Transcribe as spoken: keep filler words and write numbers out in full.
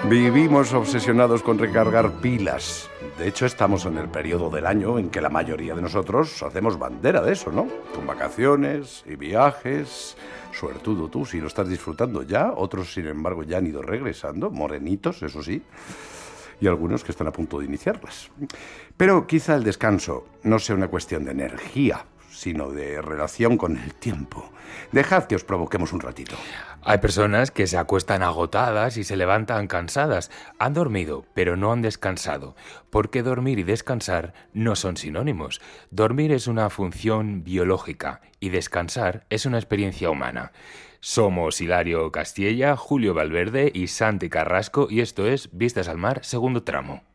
Vivimos obsesionados con recargar pilas. De hecho, estamos en el periodo del año en que la mayoría de nosotros hacemos bandera de eso, ¿no? Con vacaciones y viajes. Suertudo tú, si lo estás disfrutando ya. Otros, sin embargo, ya han ido regresando, morenitos, eso sí. Y algunos que están a punto de iniciarlas. Pero quizá el descanso no sea una cuestión de energía, sino de relación con el tiempo. Dejad que os provoquemos un ratito. Hay personas que se acuestan agotadas y se levantan cansadas. Han dormido, pero no han descansado. Porque dormir y descansar no son sinónimos. Dormir es una función biológica y descansar es una experiencia humana. Somos Hilario Castilla, Julio Valverde y Santi Carrasco y esto es Vistas al Mar, segundo tramo.